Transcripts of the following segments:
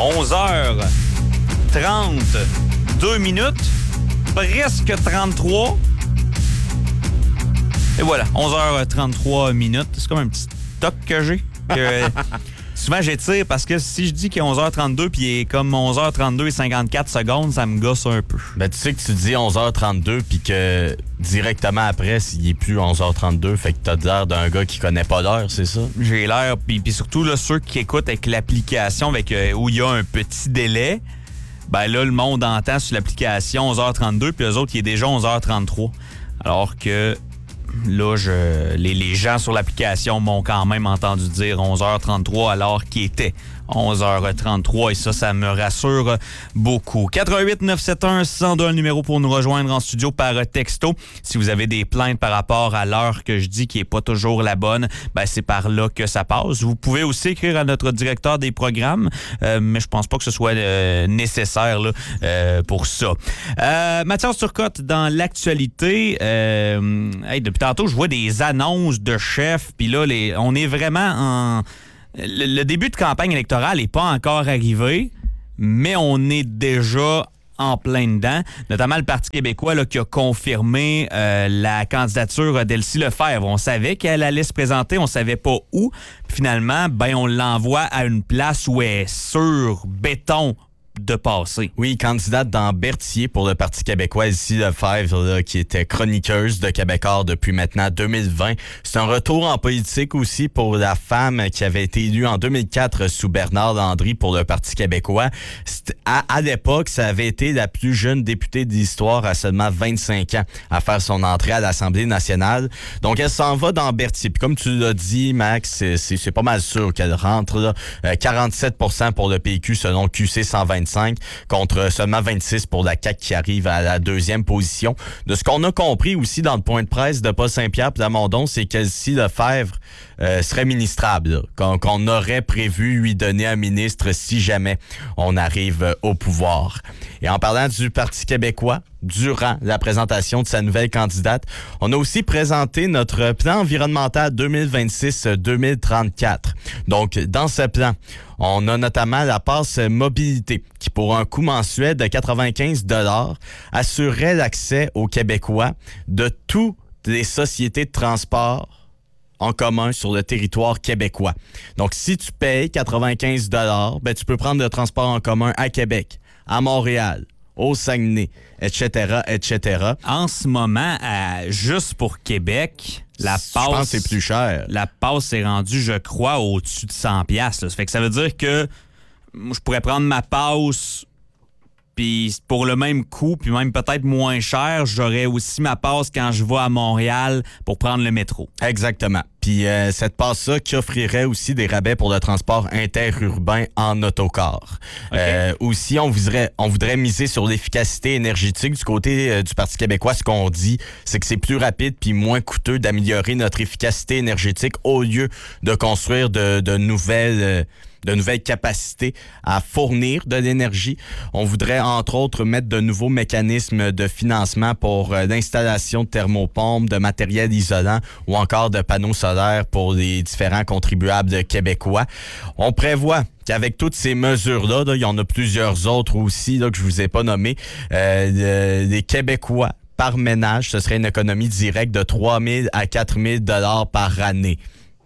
11h32 minutes, presque 33. Et voilà, 11h33 minutes. C'est comme un petit toc que j'ai. Souvent, j'étire parce que si je dis qu'il est 11h32 puis il est comme 11h32 et 54 secondes, ça me gosse un peu. Ben, tu sais que tu dis 11h32 puis que directement après, il est plus 11h32, fait que t'as l'air d'un gars qui connaît pas l'heure, c'est ça? J'ai l'air, puis surtout là, ceux qui écoutent avec l'application où il y a un petit délai, ben là, le monde entend sur l'application 11h32 puis eux autres, il est déjà 11h33. Alors que là, les gens sur l'application m'ont quand même entendu dire 11h33 alors qu'il était 11h33 et ça me rassure beaucoup. 88 971 1021 le numéro pour nous rejoindre en studio par texto. Si vous avez des plaintes par rapport à l'heure que je dis qui est pas toujours la bonne, ben c'est par là que ça passe. Vous pouvez aussi écrire à notre directeur des programmes, mais je pense pas que ce soit nécessaire là, pour ça. Mathias Turcotte, dans l'actualité, depuis tantôt, je vois des annonces de chefs, puis là, on est vraiment en... Le début de campagne électorale n'est pas encore arrivé, mais on est déjà en plein dedans, notamment le Parti québécois là, qui a confirmé la candidature d'Elsie Lefebvre. On savait qu'elle allait se présenter, on savait pas où. Puis finalement, on l'envoie à une place où elle est sur béton de passer. Oui, candidate dans Berthier pour le Parti québécois, Elsie Lefebvre, là, qui était chroniqueuse de Québécois depuis maintenant 2020. C'est un retour en politique aussi pour la femme qui avait été élue en 2004 sous Bernard Landry pour le Parti québécois. À l'époque, ça avait été la plus jeune députée de l'histoire à seulement 25 ans à faire son entrée à l'Assemblée nationale. Donc, elle s'en va dans Berthier. Puis comme tu l'as dit, Max, c'est pas mal sûr qu'elle rentre là. 47% pour le PQ selon QC 125 contre seulement 26 pour la CAQ qui arrive à la deuxième position. De ce qu'on a compris aussi dans le point de presse de Paul Saint-Pierre Plamondon, c'est qu'Elsie Lefebvre serait ministrable, qu'on aurait prévu lui donner un ministre si jamais on arrive au pouvoir. Et en parlant du Parti québécois, durant la présentation de sa nouvelle candidate, on a aussi présenté notre plan environnemental 2026-2034. Donc, dans ce plan, on a notamment la passe mobilité qui, pour un coût mensuel de 95 $, assurerait l'accès aux Québécois de toutes les sociétés de transport en commun sur le territoire québécois. Donc, si tu payes 95 $, tu peux prendre le transport en commun à Québec, à Montréal, au Saguenay, etc., etc. En ce moment, juste pour Québec, la passe... Je pense que c'est plus cher. La passe est rendue, je crois, au-dessus de 100$. Ça fait que ça veut dire que je pourrais prendre ma passe, puis pour le même coût, puis même peut-être moins cher, j'aurais aussi ma passe quand je vais à Montréal pour prendre le métro. Exactement. Puis cette passe-là qui offrirait aussi des rabais pour le transport interurbain en autocar. Okay. Aussi, on voudrait miser sur l'efficacité énergétique du côté du Parti québécois. Ce qu'on dit, c'est que c'est plus rapide puis moins coûteux d'améliorer notre efficacité énergétique au lieu de construire de nouvelles capacités à fournir de l'énergie. On voudrait, entre autres, mettre de nouveaux mécanismes de financement pour l'installation de thermopompes, de matériel isolant ou encore de panneaux solaires pour les différents contribuables québécois. On prévoit qu'avec toutes ces mesures-là, il y en a plusieurs autres aussi là, que je vous ai pas nommées, les Québécois par ménage, ce serait une économie directe de 3 000 à 4 000 $ par année.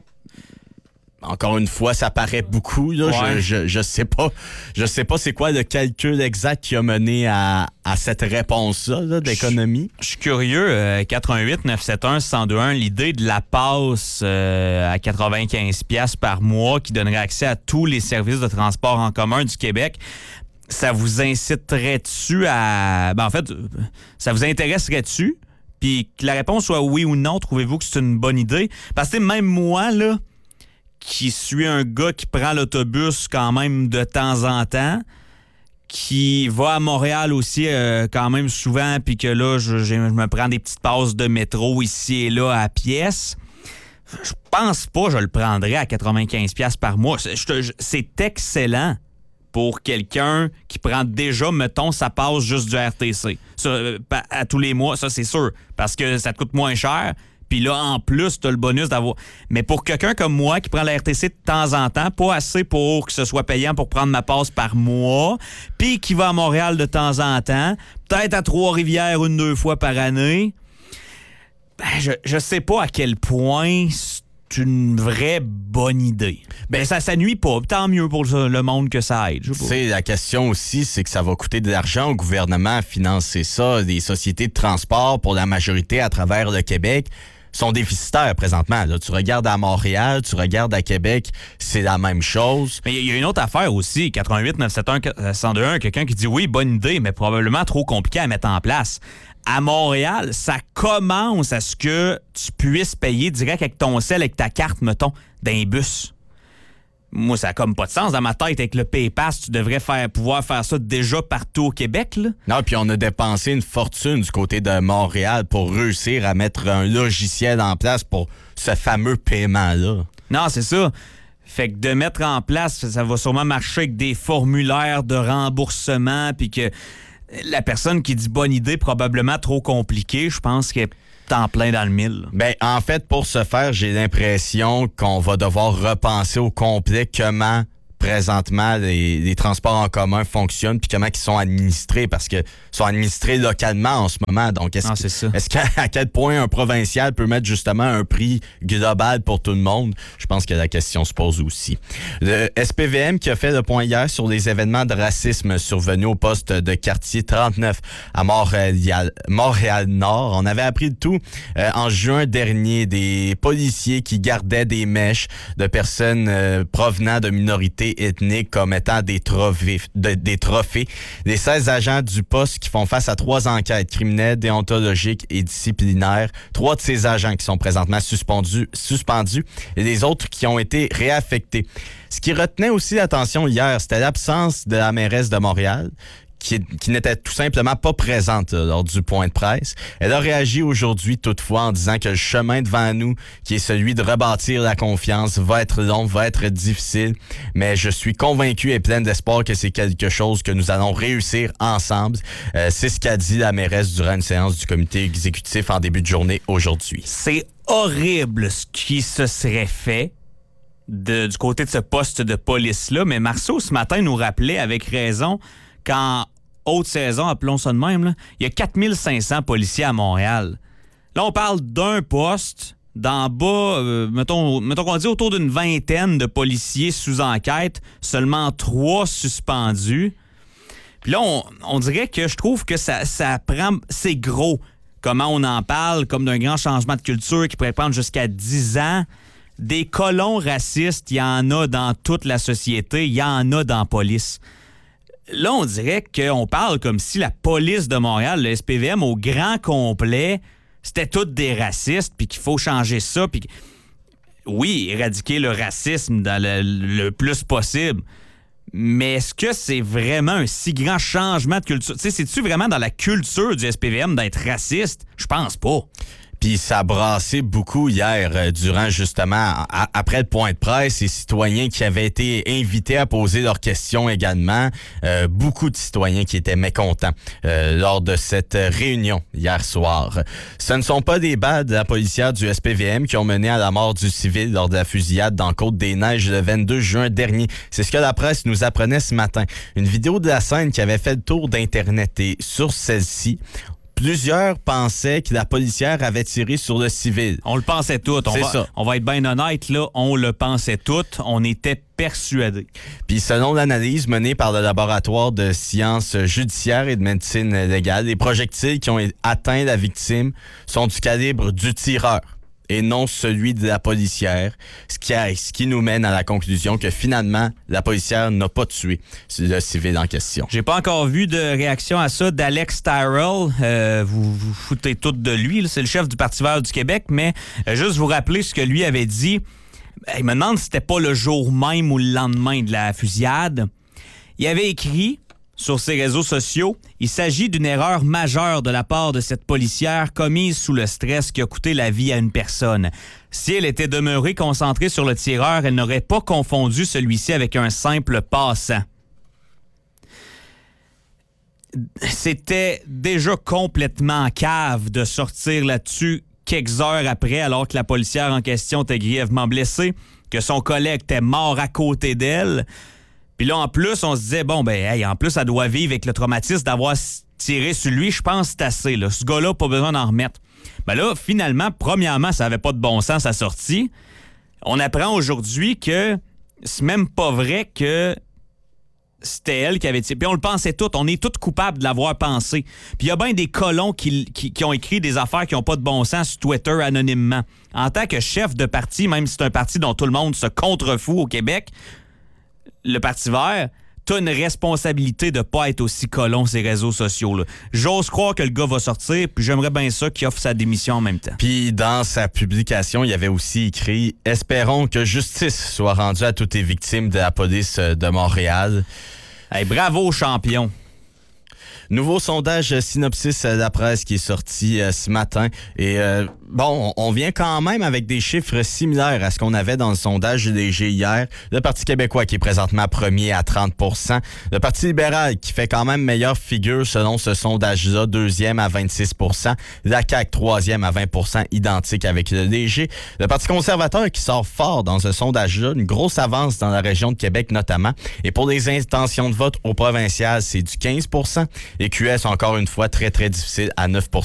Encore une fois, ça paraît beaucoup. Là. Ouais. Je sais pas c'est quoi le calcul exact qui a mené à cette réponse-là là, d'économie. Je suis curieux. 88 971 1021, l'idée de la passe à 95$ par mois qui donnerait accès à tous les services de transport en commun du Québec, ça vous inciterait-tu à... en fait, ça vous intéresserait-tu? Puis que la réponse soit oui ou non, trouvez-vous que c'est une bonne idée? Parce que même moi, là, qui suis un gars qui prend l'autobus quand même de temps en temps, qui va à Montréal aussi quand même souvent, puis que là, je me prends des petites passes de métro ici et là à pièce. Je pense pas que je le prendrais à 95$ par mois. C'est excellent pour quelqu'un qui prend déjà, mettons, sa passe juste du RTC. Ça, à tous les mois, ça c'est sûr, parce que ça te coûte moins cher. puis là, en plus, t'as le bonus d'avoir... Mais pour quelqu'un comme moi qui prend la RTC de temps en temps, pas assez pour que ce soit payant pour prendre ma passe par mois, puis qui va à Montréal de temps en temps, peut-être à Trois-Rivières 1-2 fois par année, ben, je sais pas à quel point c'est une vraie bonne idée. Ben, ça nuit pas. Tant mieux pour le monde que ça aide. Tu sais, la question aussi, c'est que ça va coûter de l'argent au gouvernement à financer ça. Les sociétés de transport, pour la majorité à travers le Québec, sont déficitaires présentement. Là, tu regardes à Montréal, tu regardes à Québec, c'est la même chose. Mais il y a une autre affaire aussi, 88 971 1021, quelqu'un qui dit oui, bonne idée, mais probablement trop compliqué à mettre en place. À Montréal, ça commence à ce que tu puisses payer direct avec ton sel, avec ta carte, mettons, d'un bus. Moi, ça n'a comme pas de sens. Dans ma tête, avec le PayPass, tu devrais pouvoir faire ça déjà partout au Québec, là. Non, puis on a dépensé une fortune du côté de Montréal pour réussir à mettre un logiciel en place pour ce fameux paiement-là. Non, c'est ça. Fait que de mettre en place, ça va sûrement marcher avec des formulaires de remboursement, puis que la personne qui dit bonne idée, probablement trop compliquée, je pense qu'elle est en plein dans le mille. Ben, en fait, pour ce faire, j'ai l'impression qu'on va devoir repenser au complet comment présentement les transports en commun fonctionnent puis comment ils sont administrés, parce que sont administrés localement en ce moment. Donc, est-ce qu'à quel point un provincial peut mettre justement un prix global pour tout le monde? Je pense que la question se pose aussi. Le SPVM qui a fait le point hier sur les événements de racisme survenus au poste de quartier 39 à Montréal-Nord. On avait appris le tout en juin dernier, des policiers qui gardaient des mèches de personnes provenant de minorités ethniques comme étant des trophées. Les 16 agents du poste qui font face à 3 enquêtes criminelles, déontologiques et disciplinaires. 3 de ces agents qui sont présentement suspendus et les autres qui ont été réaffectés. Ce qui retenait aussi l'attention hier, c'était l'absence de la mairesse de Montréal, qui n'était tout simplement pas présente lors du point de presse. Elle a réagi aujourd'hui toutefois en disant que le chemin devant nous, qui est celui de rebâtir la confiance, va être long, va être difficile, mais je suis convaincu et plein d'espoir que c'est quelque chose que nous allons réussir ensemble. C'est ce qu'a dit la mairesse durant une séance du comité exécutif en début de journée aujourd'hui. C'est horrible ce qui se serait fait du côté de ce poste de police-là, mais Marceau, ce matin, nous rappelait avec raison qu'en haute saison, appelons ça de même, là, il y a 4500 policiers à Montréal. Là, on parle d'un poste d'en bas, mettons qu'on dit autour d'une vingtaine de policiers sous enquête, seulement 3 suspendus. Puis là, on dirait que je trouve que ça prend... C'est gros, comment on en parle, comme d'un grand changement de culture qui pourrait prendre jusqu'à 10 ans. Des colons racistes, il y en a dans toute la société, il y en a dans la police. Là, on dirait qu'on parle comme si la police de Montréal, le SPVM, au grand complet, c'était toutes des racistes, puis qu'il faut changer ça, puis oui, éradiquer le racisme dans le plus possible. Mais est-ce que c'est vraiment un si grand changement de culture? Tu sais, c'est-tu vraiment dans la culture du SPVM d'être raciste? Je pense pas. Puis ça a brassé beaucoup hier durant justement, après le point de presse, les citoyens qui avaient été invités à poser leurs questions également. Beaucoup de citoyens qui étaient mécontents lors de cette réunion hier soir. Ce ne sont pas des balles de la policière du SPVM qui ont mené à la mort du civil lors de la fusillade dans Côte-des-Neiges le 22 juin dernier. C'est ce que la presse nous apprenait ce matin. Une vidéo de la scène qui avait fait le tour d'Internet et sur celle-ci, plusieurs pensaient que la policière avait tiré sur le civil. On le pensait tout. On va être bien honnête, là. On le pensait tout. On était persuadés. Puis selon l'analyse menée par le laboratoire de sciences judiciaires et de médecine légale, les projectiles qui ont atteint la victime sont du calibre du tireur et non celui de la policière, ce qui nous mène à la conclusion que finalement, la policière n'a pas tué le civil en question. J'ai pas encore vu de réaction à ça d'Alex Tyrrell. Vous foutez tout de lui, là. C'est le chef du Parti vert du Québec, mais juste vous rappeler ce que lui avait dit. Il me demande si c'était pas le jour même ou le lendemain de la fusillade. Il avait écrit sur ses réseaux sociaux, il s'agit d'une erreur majeure de la part de cette policière commise sous le stress qui a coûté la vie à une personne. Si elle était demeurée concentrée sur le tireur, elle n'aurait pas confondu celui-ci avec un simple passant. C'était déjà complètement cave de sortir là-dessus quelques heures après, alors que la policière en question était grièvement blessée, que son collègue était mort à côté d'elle. Puis là, en plus, on se disait, bon, ben, hey, en plus, elle doit vivre avec le traumatisme d'avoir tiré sur lui. Je pense que c'est assez, là. Ce gars-là, pas besoin d'en remettre. Ben là, finalement, premièrement, ça n'avait pas de bon sens, sa sortie. On apprend aujourd'hui que c'est même pas vrai que c'était elle qui avait tiré. Puis on le pensait tout. On est tous coupables de l'avoir pensé. Puis il y a bien des colons qui ont écrit des affaires qui n'ont pas de bon sens sur Twitter anonymement. En tant que chef de parti, même si c'est un parti dont tout le monde se contrefout au Québec, le Parti vert, t'as une responsabilité de pas être aussi colon ces réseaux sociaux-là. J'ose croire que le gars va sortir, puis j'aimerais bien ça qu'il offre sa démission en même temps. Puis dans sa publication, il y avait aussi écrit « Espérons que justice soit rendue à toutes les victimes de la police de Montréal. » Hey, bravo, champion! Nouveau sondage Synopsis de la presse qui est sorti ce matin. Et bon, on vient quand même avec des chiffres similaires à ce qu'on avait dans le sondage du DG hier. Le Parti québécois qui est présentement premier à 30 %. Le Parti libéral qui fait quand même meilleure figure selon ce sondage-là, deuxième à 26 %. La CAQ, troisième à 20 %, identique avec le DG. Le Parti conservateur qui sort fort dans ce sondage-là, une grosse avance dans la région de Québec notamment. Et pour les intentions de vote au provincial, c'est du 15 %. Et QS, encore une fois, très, très difficile à 9